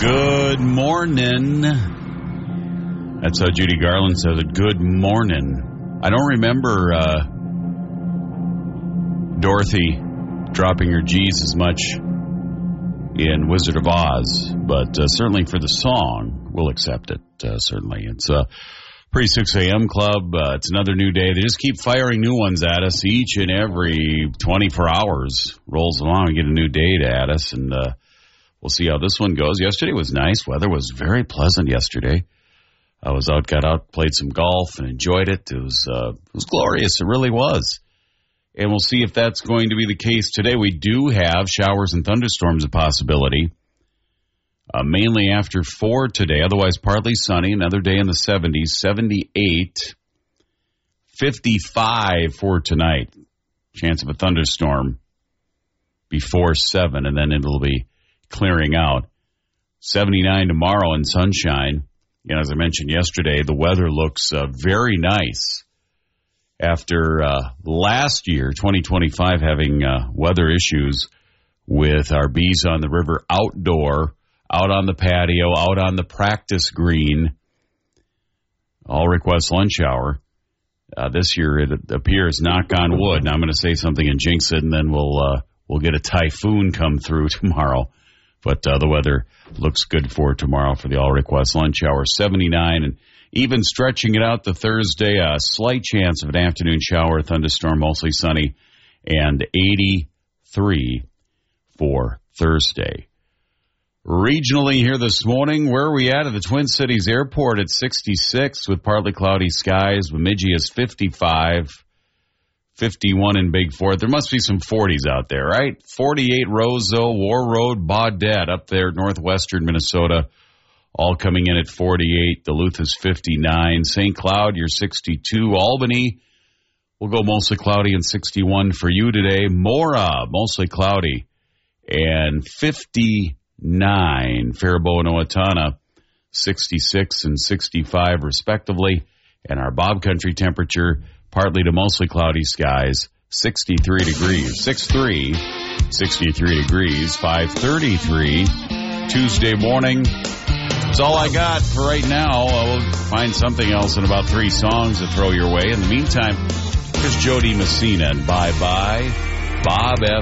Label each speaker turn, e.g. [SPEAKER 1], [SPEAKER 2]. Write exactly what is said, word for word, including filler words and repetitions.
[SPEAKER 1] Good morning. That's how Judy Garland says it. Good morning. I don't remember uh, Dorothy dropping her G's as much in Wizard of Oz, but uh, certainly for the song, we'll accept it, uh, certainly. It's a pre six a.m. club. Uh, it's another new day. They just keep firing new ones at us each and every twenty-four hours. Rolls along and get a new date at us, and uh, we'll see how this one goes. Yesterday was nice. Weather was very pleasant yesterday. I was out, got out, played some golf, and enjoyed it. It was, uh, it was glorious. It really was. And we'll see if that's going to be the case today. We do have showers and thunderstorms a possibility, uh, mainly after four today. Otherwise, partly sunny. Another day in the seventies, seventy-eight, fifty-five for tonight. Chance of a thunderstorm before seven, and then it'll be clearing out. seventy-nine tomorrow and sunshine. You know, as I mentioned yesterday, the weather looks uh, very nice. After uh, last year, twenty twenty-five, having uh, weather issues with our bees on the river outdoor, out on the patio, out on the practice green, all request lunch hour. Uh, this year, it appears, knock on wood. Now I'm going to say something and jinx it, and then we'll uh, we'll get a typhoon come through tomorrow. But uh, the weather looks good for tomorrow for the all request lunch hour. seventy-nine, and even stretching it out to Thursday, a slight chance of an afternoon shower, thunderstorm, mostly sunny, and eighty-three for Thursday. Regionally here this morning, where are we at at the Twin Cities Airport at sixty-six with partly cloudy skies. Bemidji is fifty-five, fifty-one in Big Fort. There must be some forties out there, right? forty-eight Roseau, War Road, Baudette up there, northwestern Minnesota. All coming in at forty-eight. Duluth is fifty-nine. Saint Cloud, you're sixty-two. Albany, we'll go mostly cloudy and sixty-one for you today. Mora, mostly cloudy and fifty-nine. Faribault and Owatonna, sixty-six and sixty-five respectively. And our Bob Country temperature, partly to mostly cloudy skies, sixty-three degrees. six three, sixty-three degrees, five thirty-three Tuesday morning. That's all I got for right now. I will find something else in about three songs to throw your way. In the meantime, here's Jody Messina and Bye Bye Bob F.